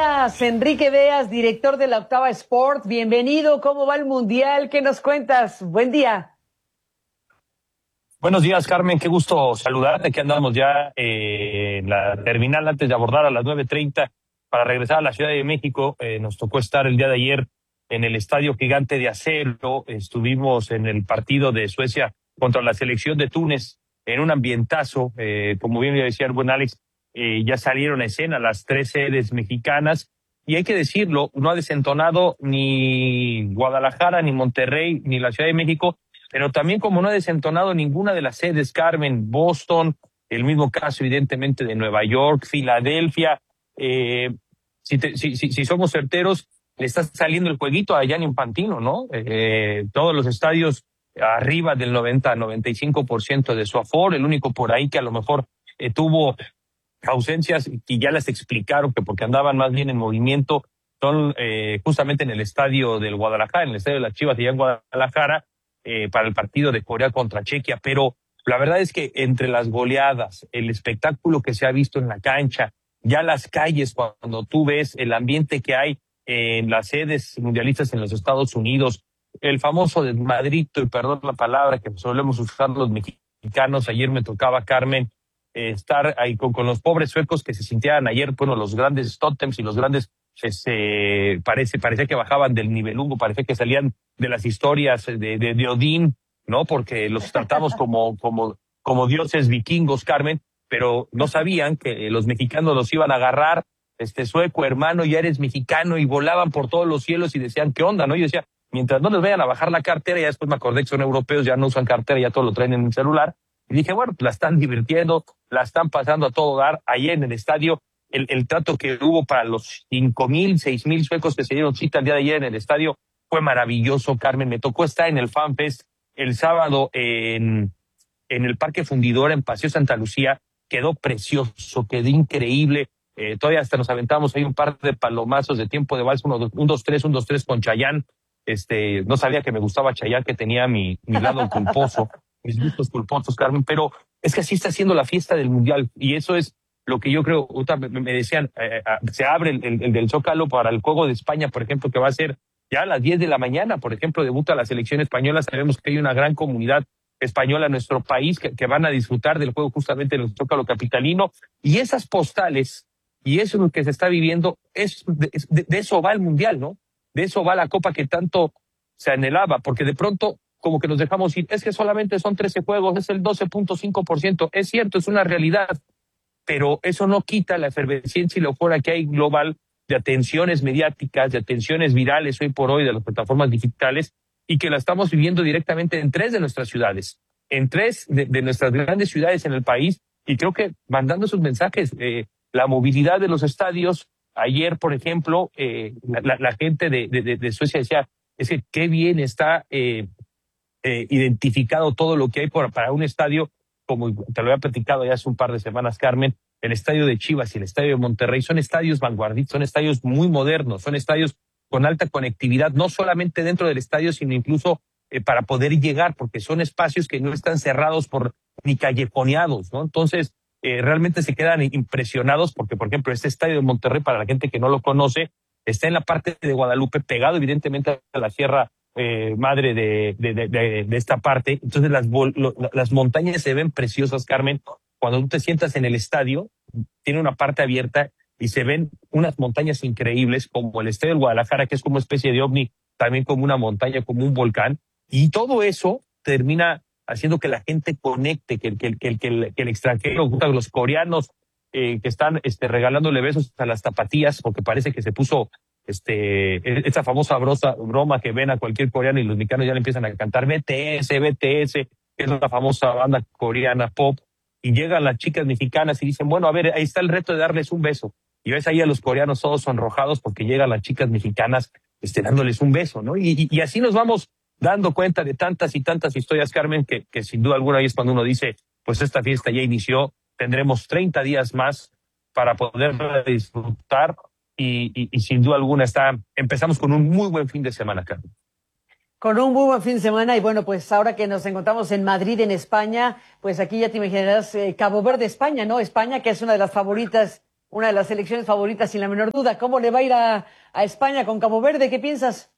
días, Enrique Beas, director de la Octava Sport. Bienvenido, ¿cómo va el Mundial? ¿Qué nos cuentas? Buen día. Buenos días, Carmen, qué gusto saludarte. Aquí andamos ya en la terminal antes de abordar a las 9:30 para regresar a la Ciudad de México. Nos tocó estar el día de ayer en el Estadio Gigante de Acero. Estuvimos en el partido de Suecia contra la selección de Túnez en un ambientazo. Como bien decía el buen Alex, ya salieron a escena las tres sedes mexicanas. Y hay que decirlo, no ha desentonado ni Guadalajara, ni Monterrey, ni la Ciudad de México, pero también como no ha desentonado ninguna de las sedes, Carmen, Boston, el mismo caso evidentemente de Nueva York, Filadelfia. Si somos certeros, le está saliendo el jueguito a Gianni Infantino, ¿no? Todos los estadios arriba del 90-95% de su aforo, el único por ahí que a lo mejor tuvo ausencias y ya las explicaron que porque andaban más bien en movimiento son justamente en el estadio del Guadalajara, en el estadio de las Chivas allá en Guadalajara, para el partido de Corea contra Chequia. Pero la verdad es que entre las goleadas, el espectáculo que se ha visto en la cancha, ya las calles, cuando tú ves el ambiente que hay en las sedes mundialistas en los Estados Unidos, el famoso desmadrito, y perdón la palabra que solemos usar los mexicanos, ayer me tocaba, Carmen, estar ahí con los pobres suecos que se sintieran ayer, bueno, los grandes tótems y los grandes, parecía que bajaban del nivelungo, parecía que salían de las historias de Odín, ¿no? Porque los tratamos como dioses vikingos, Carmen, pero no sabían que los mexicanos los iban a agarrar, sueco, hermano, ya eres mexicano, y volaban por todos los cielos y decían, ¿qué onda, no? Yo decía, mientras no les vayan a bajar la cartera, ya después me acordé que son europeos, ya no usan cartera, ya todo lo traen en el celular. Y dije, bueno, la están divirtiendo, la están pasando a todo dar. Ayer en el estadio, el trato que hubo para los 5,000, 6,000 suecos que se dieron cita el día de ayer en el estadio fue maravilloso, Carmen. Me tocó estar en el FanFest el sábado en el Parque Fundidora, en Paseo Santa Lucía. Quedó precioso, quedó increíble. Todavía hasta nos aventamos ahí un par de palomazos de tiempo de vals, un 2-3 con Chayanne. No sabía que me gustaba Chayanne, que tenía mi lado culposo. Mis gustos culposos, Carmen, pero es que así está siendo la fiesta del Mundial, y eso es lo que yo creo. Me decían, se abre el del Zócalo para el juego de España, por ejemplo, que va a ser ya a las 10 de la mañana, por ejemplo, debuta la selección española. Sabemos que hay una gran comunidad española en nuestro país que van a disfrutar del juego justamente en el Zócalo capitalino, y esas postales, y eso es lo que se está viviendo, de eso va el Mundial, ¿no? De eso va la Copa que tanto se anhelaba, porque de pronto como que nos dejamos ir, es que solamente son 13 juegos, es el 12.5%, es cierto, es una realidad, pero eso no quita la efervescencia y la euforia que hay global de atenciones mediáticas, de atenciones virales hoy por hoy de las plataformas digitales, y que la estamos viviendo directamente en 3 de nuestras ciudades, en 3 de nuestras grandes ciudades en el país, y creo que mandando esos mensajes, la movilidad de los estadios. Ayer, por ejemplo, la gente de Suecia decía, es que qué bien está identificado todo lo que hay para un estadio, como te lo había platicado ya hace un par de semanas, Carmen. El estadio de Chivas y el estadio de Monterrey son estadios vanguardistas, son estadios muy modernos, son estadios con alta conectividad, no solamente dentro del estadio, sino incluso para poder llegar, porque son espacios que no están cerrados ni callejoneados, ¿no? Entonces, realmente se quedan impresionados porque, por ejemplo, este estadio de Monterrey, para la gente que no lo conoce, está en la parte de Guadalupe, pegado evidentemente a la sierra madre de esta parte. Entonces las montañas se ven preciosas, Carmen. Cuando tú te sientas en el estadio, tiene una parte abierta y se ven unas montañas increíbles, como el estadio del Guadalajara, que es como una especie de ovni, también como una montaña, como un volcán. Y todo eso termina haciendo que la gente conecte, que el extranjero, los coreanos que están regalándole besos a las tapatías, porque parece que se puso esa famosa broma que ven a cualquier coreano y los mexicanos ya le empiezan a cantar BTS, que es la famosa banda coreana pop, y llegan las chicas mexicanas y dicen, bueno, a ver, ahí está el reto de darles un beso. Y ves ahí a los coreanos todos sonrojados porque llegan las chicas mexicanas dándoles un beso, ¿no? Y así nos vamos dando cuenta de tantas y tantas historias, Carmen, que sin duda alguna ahí es cuando uno dice, pues esta fiesta ya inició, tendremos 30 días más para poder disfrutar, y sin duda alguna empezamos con un muy buen fin de semana, Carmen. Con un muy buen fin de semana, y bueno, pues ahora que nos encontramos en Madrid, en España, pues aquí ya te imaginarás Cabo Verde, España, ¿no? España, que es una de las favoritas una de las selecciones favoritas sin la menor duda. ¿Cómo le va a ir a España con Cabo Verde? ¿Qué piensas?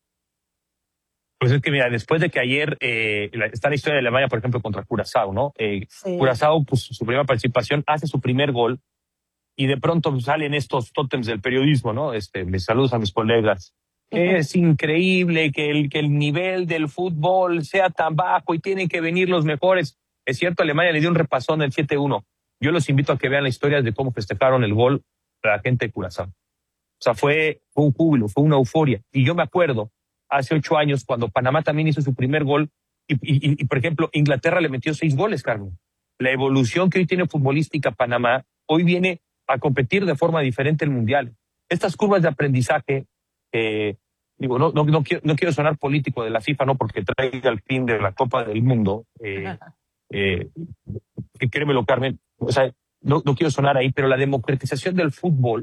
Pues es que mira, después de que ayer está la historia de Alemania, por ejemplo, contra Curazao, ¿no? Sí. Curazao, pues su primera participación, hace su primer gol y de pronto salen estos tótems del periodismo, ¿no? Mis saludos a mis colegas. Es increíble que el nivel del fútbol sea tan bajo y tienen que venir los mejores. Es cierto, Alemania le dio un repasón del 7-1. Yo los invito a que vean la historia de cómo festejaron el gol a la gente de Curazao. O sea, fue un júbilo, fue una euforia. Y yo me acuerdo, hace 8 años, cuando Panamá también hizo su primer gol, por ejemplo, Inglaterra le metió 6 goles, Carmen. La evolución que hoy tiene futbolística Panamá, hoy viene a competir de forma diferente el Mundial. Estas curvas de aprendizaje, digo, no quiero sonar político de la FIFA, no porque traiga el fin de la Copa del Mundo, eh, que créemelo, Carmen, o sea, no quiero sonar ahí, pero la democratización del fútbol,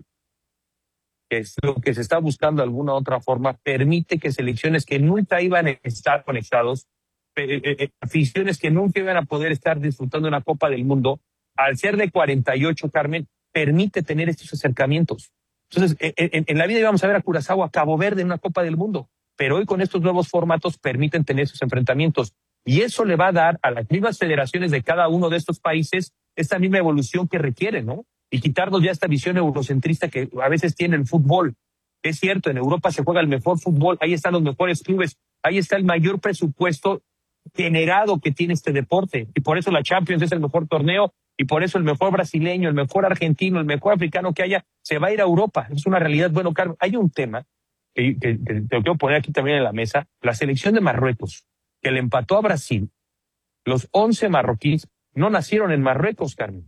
que es lo que se está buscando de alguna otra forma, permite que selecciones que nunca iban a estar conectados, aficiones que nunca iban a poder estar disfrutando una Copa del Mundo, al ser de 48, Carmen, permite tener estos acercamientos. Entonces, en la vida íbamos a ver a Curazao, a Cabo Verde en una Copa del Mundo, pero hoy con estos nuevos formatos permiten tener esos enfrentamientos. Y eso le va a dar a las mismas federaciones de cada uno de estos países esta misma evolución que requieren, ¿no? Y quitarnos ya esta visión eurocentrista que a veces tiene el fútbol. Es cierto, en Europa se juega el mejor fútbol, ahí están los mejores clubes, ahí está el mayor presupuesto generado que tiene este deporte. Y por eso la Champions es el mejor torneo, y por eso el mejor brasileño, el mejor argentino, el mejor africano que haya, se va a ir a Europa. Es una realidad. Bueno, Carlos, hay un tema que te lo quiero poner aquí también en la mesa. La selección de Marruecos, que le empató a Brasil, los 11 marroquíes no nacieron en Marruecos, Carmen.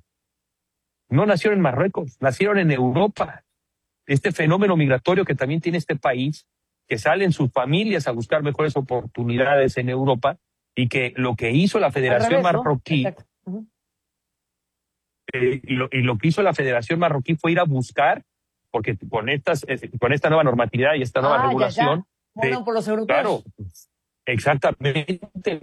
No nacieron en Marruecos, nacieron en Europa. Este fenómeno migratorio que también tiene este país, que salen sus familias a buscar mejores oportunidades en Europa, y que lo que hizo la Al Federación revés, ¿no? Marroquí, Exacto. Ujú. lo que hizo la Federación Marroquí fue ir a buscar, porque con esta nueva normatividad y esta nueva Ya. regulación, Bueno, por los claro, europeos. exactamente,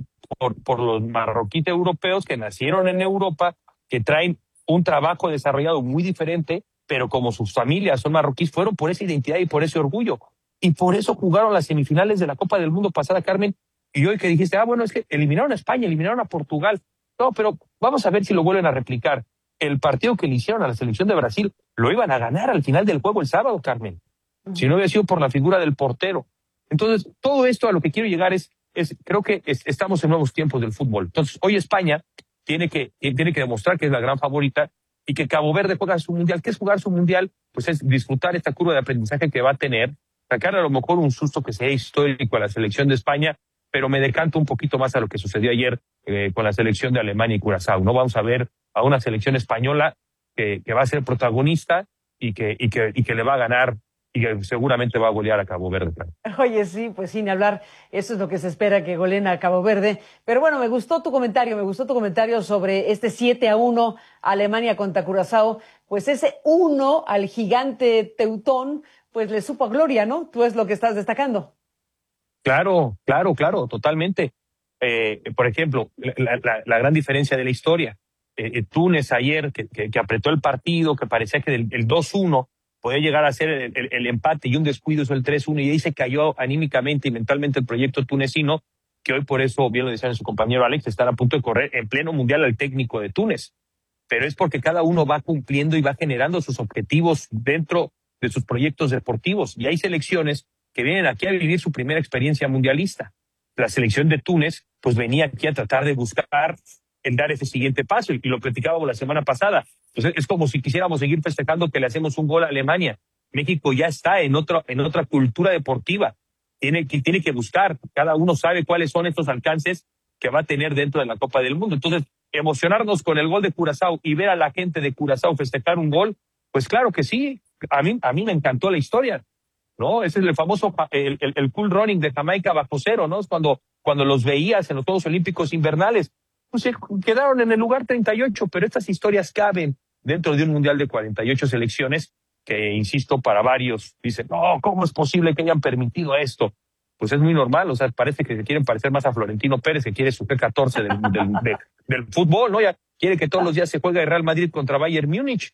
por los marroquíes europeos que nacieron en Europa, que traen un trabajo desarrollado muy diferente, pero como sus familias son marroquíes, fueron por esa identidad y por ese orgullo. Y por eso jugaron las semifinales de la Copa del Mundo pasada, Carmen. Y hoy que dijiste, bueno, es que eliminaron a España, eliminaron a Portugal. No, pero vamos a ver si lo vuelven a replicar. El partido que le hicieron a la selección de Brasil lo iban a ganar al final del juego el sábado, Carmen. Si no hubiera sido por la figura del portero. Entonces, todo esto a lo que quiero llegar creo que estamos en nuevos tiempos del fútbol. Entonces, hoy España tiene que demostrar que es la gran favorita y que Cabo Verde juega su mundial. ¿Qué es jugar su mundial? Pues es disfrutar esta curva de aprendizaje que va a tener, sacar a lo mejor un susto que sea histórico a la selección de España, pero me decanto un poquito más a lo que sucedió ayer con la selección de Alemania y Curazao. No vamos a ver a una selección española que va a ser protagonista y que le va a ganar y que seguramente va a golear a Cabo Verde. Oye, sí, pues sin hablar, eso es lo que se espera, que goleen a Cabo Verde. Pero bueno, me gustó tu comentario sobre este 7-1 Alemania contra Curazao. Pues ese 1 al gigante teutón, pues le supo a gloria, ¿no? Tú es lo que estás destacando. Claro, totalmente. Por ejemplo, la gran diferencia de la historia. Túnez ayer, que apretó el partido, que parecía que el 2-1 podía llegar a ser el empate y un descuido hizo el 3-1 y ahí se cayó anímicamente y mentalmente el proyecto tunecino, que hoy por eso, bien lo decía su compañero Alex, están a punto de correr en pleno mundial al técnico de Túnez. Pero es porque cada uno va cumpliendo y va generando sus objetivos dentro de sus proyectos deportivos. Y hay selecciones que vienen aquí a vivir su primera experiencia mundialista. La selección de Túnez, pues venía aquí a tratar de buscar el dar ese siguiente paso, y lo platicábamos la semana pasada. Entonces, es como si quisiéramos seguir festejando que le hacemos un gol a Alemania. México ya está en otra cultura deportiva. Tiene que buscar, cada uno sabe cuáles son estos alcances que va a tener dentro de la Copa del Mundo. Entonces, emocionarnos con el gol de Curazao y ver a la gente de Curazao festejar un gol, pues claro que sí. A mí me encantó la historia, ¿no? Ese es el famoso, el cool running de Jamaica bajo cero, ¿no? Es cuando los veías en los Juegos Olímpicos Invernales. Pues se quedaron en el lugar 38, pero estas historias caben dentro de un mundial de 48 selecciones que, insisto, para varios dicen, no, ¿cómo es posible que hayan permitido esto? Pues es muy normal, o sea, parece que se quieren parecer más a Florentino Pérez, que quiere su P14 del fútbol, ¿no? Ya quiere que todos los días se juegue el Real Madrid contra Bayern Múnich.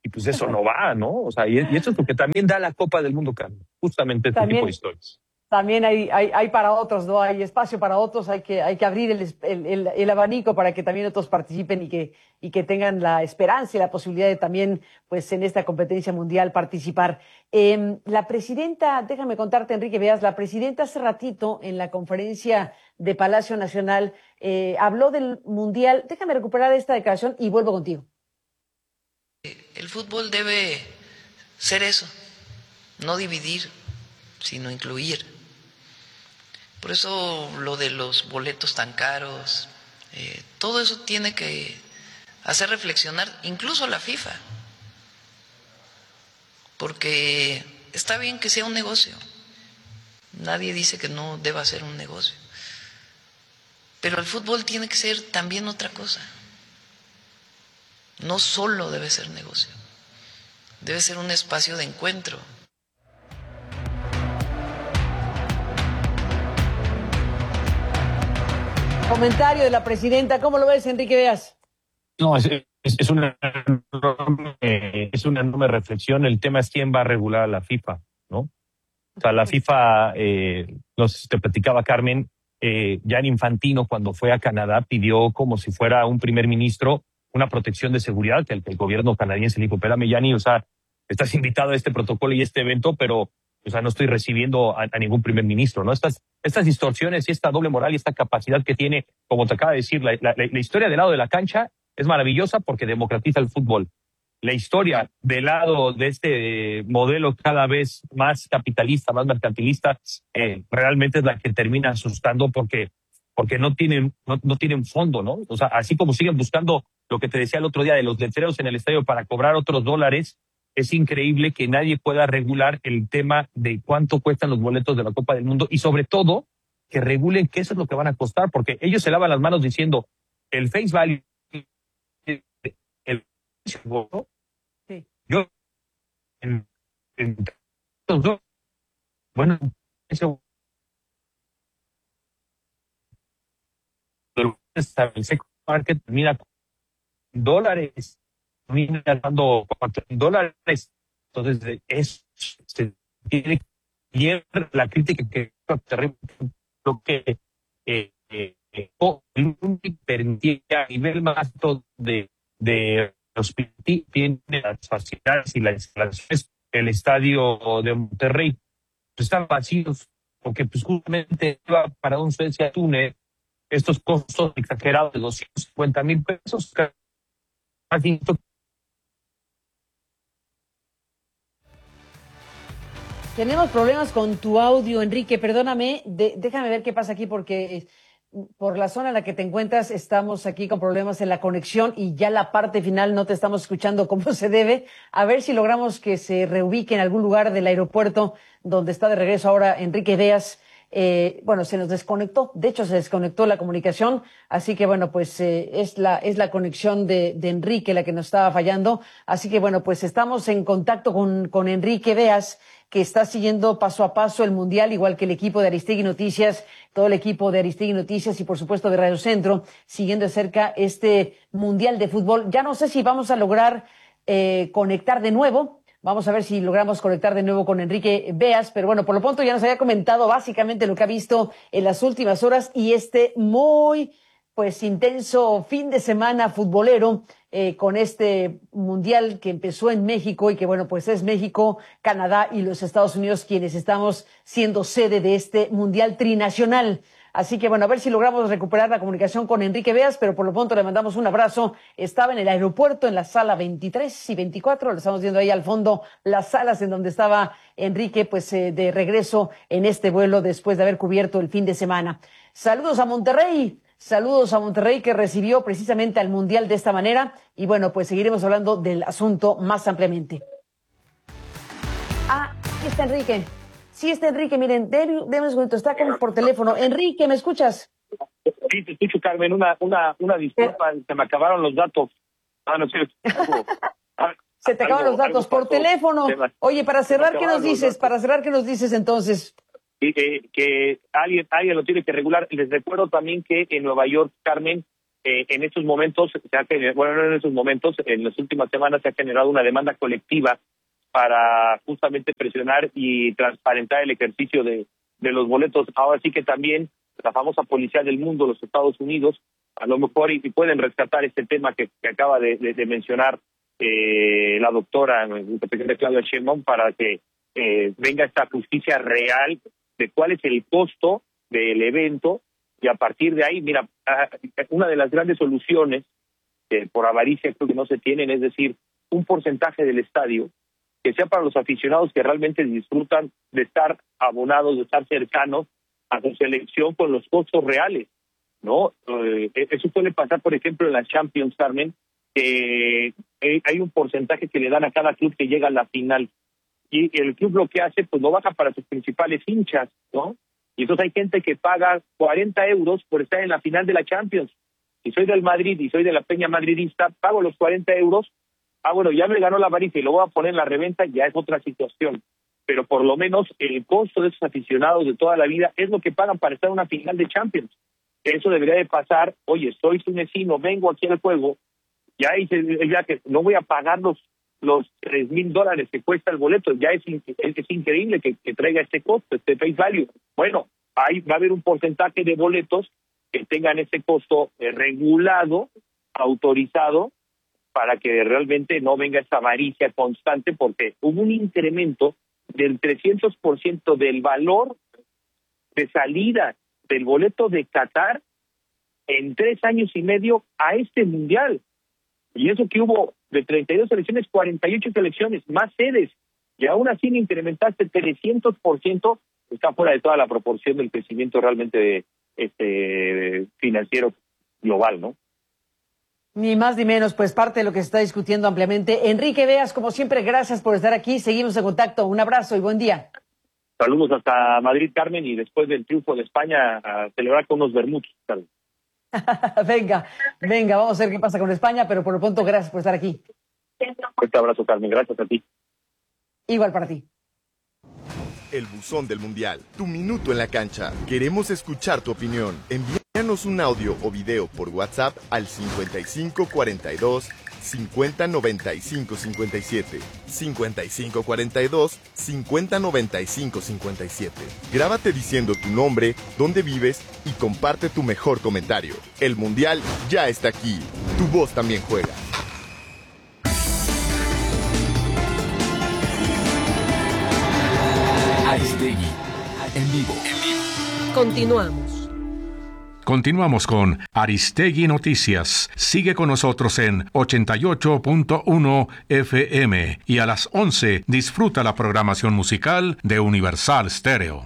y pues eso no va, ¿no? O sea, y eso es lo que también da la Copa del Mundo, Carmen, justamente este tipo de historias. También hay para otros, ¿no? Hay espacio para otros, hay que abrir el abanico para que también otros participen y que tengan la esperanza y la posibilidad de también, pues, en esta competencia mundial participar. La presidenta, déjame contarte, Enrique Veas, la presidenta hace ratito en la conferencia de Palacio Nacional habló del mundial. Déjame recuperar esta declaración y vuelvo contigo. El fútbol debe ser eso, no dividir, sino incluir. Por eso lo de los boletos tan caros, todo eso tiene que hacer reflexionar incluso la FIFA, porque está bien que sea un negocio, nadie dice que no deba ser un negocio, pero el fútbol tiene que ser también otra cosa, no solo debe ser negocio, debe ser un espacio de encuentro. Comentario de la presidenta, ¿cómo lo ves, Enrique Veas? No, es una enorme reflexión. El tema es quién va a regular a la FIFA, ¿no? O sea, la FIFA, no sé si te platicaba, Carmen, Gianni Infantino, cuando fue a Canadá, pidió como si fuera un primer ministro una protección de seguridad, que el gobierno canadiense le dijo, espérame, Gianni, o sea, estás invitado a este protocolo y este evento, pero o sea, no estoy recibiendo a ningún primer ministro, ¿no? Estas distorsiones y esta doble moral y esta capacidad que tiene, como te acaba de decir, la historia del lado de la cancha es maravillosa porque democratiza el fútbol. La historia del lado de este modelo cada vez más capitalista, más mercantilista, realmente es la que termina asustando porque no tienen fondo, ¿no? O sea, así como siguen buscando lo que te decía el otro día de los letreros en el estadio para cobrar otros dólares, es increíble que nadie pueda regular el tema de cuánto cuestan los boletos de la Copa del Mundo y sobre todo que regulen qué eso es lo que van a costar, porque ellos se lavan las manos diciendo el face value, el Sí. yo en los dos, bueno, eso el second market mira dólares, termina dando $4. Entonces, se tiene que ver la crítica que lo que el único permitía a nivel más alto de los tiene las facilidades y las instalaciones, el estadio de Monterrey pues, están vacíos porque pues justamente iba para un Suecia Túnez estos costos exagerados de $250,000 casi. Tenemos problemas con tu audio, Enrique. Perdóname, déjame ver qué pasa aquí porque por la zona en la que te encuentras estamos aquí con problemas en la conexión y ya la parte final no te estamos escuchando como se debe. A ver si logramos que se reubique en algún lugar del aeropuerto donde está de regreso ahora Enrique Veas. Bueno, se nos desconectó, de hecho se desconectó la comunicación, así que bueno, pues es la conexión de Enrique la que nos estaba fallando, así que bueno, pues estamos en contacto con Enrique Veas, que está siguiendo paso a paso el Mundial, igual que el equipo de Aristegui Noticias, todo el equipo de Aristegui Noticias y por supuesto de Radio Centro, siguiendo de cerca este Mundial de Fútbol. Ya no sé si vamos a lograr conectar de nuevo. Vamos a ver si logramos conectar de nuevo con Enrique Veas, pero bueno, por lo pronto ya nos había comentado básicamente lo que ha visto en las últimas horas y este muy, pues, intenso fin de semana futbolero con este mundial que empezó en México y que, bueno, pues es México, Canadá y los Estados Unidos quienes estamos siendo sede de este mundial trinacional. Así que, bueno, a ver si logramos recuperar la comunicación con Enrique Veas, pero por lo pronto le mandamos un abrazo. Estaba en el aeropuerto en la sala 23 y 24, le estamos viendo ahí al fondo las salas en donde estaba Enrique, pues de regreso en este vuelo después de haber cubierto el fin de semana. Saludos a Monterrey que recibió precisamente al Mundial de esta manera y bueno, pues seguiremos hablando del asunto más ampliamente. Aquí está Enrique. Sí, está Enrique, miren, déme un segundo, está con por teléfono. Enrique, ¿me escuchas? Sí, te escucho, Carmen, una disculpa, se me acabaron los datos. No sé. Se te acaban los datos por teléfono. Oye, para cerrar, ¿qué nos dices? Para cerrar, ¿qué nos dices entonces? Que alguien lo tiene que regular. Les recuerdo también que en Nueva York, Carmen, en estos momentos, en las últimas semanas se ha generado una demanda colectiva para justamente presionar y transparentar el ejercicio de los boletos. Ahora sí que también la famosa policía del mundo, los Estados Unidos, a lo mejor y pueden rescatar este tema que acaba de mencionar la doctora, el presidente Claudia Sheinbaum, para que venga esta justicia real de cuál es el costo del evento, y a partir de ahí, mira, una de las grandes soluciones por avaricia creo que no se tienen, es decir, un porcentaje del estadio que sea para los aficionados que realmente disfrutan de estar abonados, de estar cercanos a su selección con los costos reales, ¿no? Eso suele pasar, por ejemplo, en la Champions, Carmen, que hay un porcentaje que le dan a cada club que llega a la final, y el club lo que hace, pues lo baja para sus principales hinchas, ¿no? Y entonces hay gente que paga 40 euros por estar en la final de la Champions. Si soy del Madrid y soy de la Peña madridista, pago los 40 euros. Bueno, ya me ganó la avaricia y lo voy a poner en la reventa, ya es otra situación. Pero por lo menos el costo de esos aficionados de toda la vida es lo que pagan para estar en una final de Champions. Eso debería de pasar. Oye, soy tunecino, vengo aquí al juego, ya hice el viaje, no voy a pagar los $3,000 que cuesta el boleto. Ya es increíble que traiga este costo, este face value. Bueno, ahí va a haber un porcentaje de boletos que tengan ese costo regulado, autorizado, para que realmente no venga esa avaricia constante, porque hubo un incremento del 300% del valor de salida del boleto de Qatar en 3 años y medio a este mundial. Y eso que hubo de 32 selecciones, 48 selecciones, más sedes, y aún así incrementaste 300%, está fuera de toda la proporción del crecimiento realmente financiero global, ¿no? Ni más ni menos, pues parte de lo que se está discutiendo ampliamente. Enrique Beas, como siempre, gracias por estar aquí. Seguimos en contacto. Un abrazo y buen día. Saludos hasta Madrid, Carmen, y después del triunfo de España, a celebrar con unos vermuts, Carmen. venga, vamos a ver qué pasa con España, pero por lo pronto, gracias por estar aquí. Fuerte abrazo, Carmen. Gracias a ti. Igual para ti. El buzón del Mundial, tu minuto en la cancha. Queremos escuchar tu opinión. Envíanos un audio o video por WhatsApp al 5542 5095 57. 5542 5095 57. Grábate diciendo tu nombre, dónde vives y comparte tu mejor comentario. El Mundial ya está aquí. Tu voz también juega. Aristegui, en vivo. Continuamos con Aristegui Noticias. Sigue con nosotros en 88.1 FM y a las 11 disfruta la programación musical de Universal Stereo.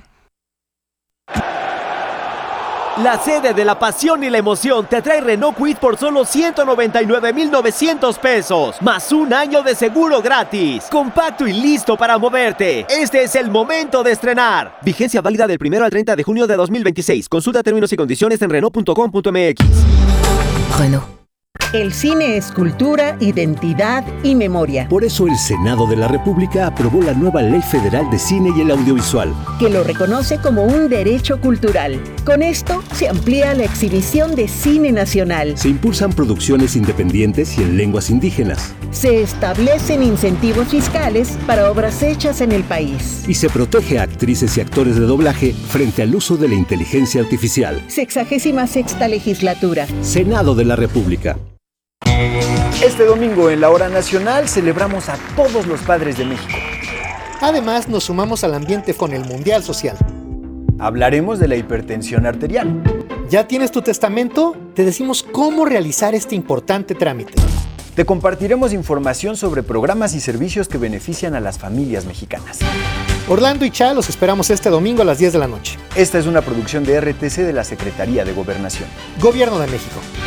La sede de la pasión y la emoción te trae Renault Kwid por solo 199,900 pesos, más un año de seguro gratis. Compacto y listo para moverte. Este es el momento de estrenar. Vigencia válida del 1 al 30 de junio de 2026. Consulta términos y condiciones en Renault.com.mx. Renault. El cine es cultura, identidad y memoria. Por eso el Senado de la República aprobó la nueva Ley Federal de Cine y el Audiovisual, que lo reconoce como un derecho cultural. Con esto se amplía la exhibición de cine nacional. Se impulsan producciones independientes y en lenguas indígenas. Se establecen incentivos fiscales para obras hechas en el país. Y se protege a actrices y actores de doblaje frente al uso de la inteligencia artificial. 66ª legislatura. Senado de la República. Este domingo en la Hora Nacional celebramos a todos los padres de México. Además, nos sumamos al ambiente con el Mundial Social. Hablaremos de la hipertensión arterial. ¿Ya tienes tu testamento? Te decimos cómo realizar este importante trámite. Te compartiremos información sobre programas y servicios que benefician a las familias mexicanas. Orlando y Cha los esperamos este domingo a las 10 de la noche. Esta es una producción de RTC de la Secretaría de Gobernación. Gobierno de México.